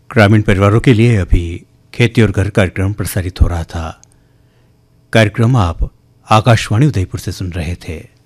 ग्रामीण परिवारों के लिए अभी खेती और घर कार्यक्रम प्रसारित हो रहा था। कार्यक्रम आप आकाशवाणी उदयपुर से सुन रहे थे।